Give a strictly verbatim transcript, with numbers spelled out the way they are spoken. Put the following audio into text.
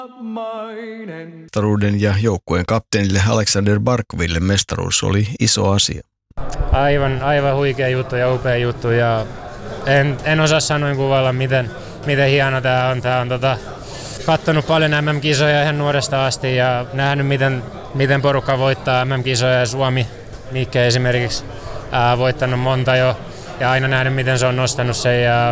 Mestaruuden ja joukkueen kapteenille Alexander Barkoville mestaruus oli iso asia. Aivan, aivan huikea juttu ja upea juttu ja en, en osaa sanoin kuvailla miten, miten hieno tämä on. Tää on tota, kattonut paljon M M-kisoja ihan nuoresta asti ja nähnyt miten, miten porukka voittaa M M-kisoja ja Suomi, Nikke esimerkiksi, ää, voittanut monta jo ja aina nähnyt miten se on nostanut sen. Ja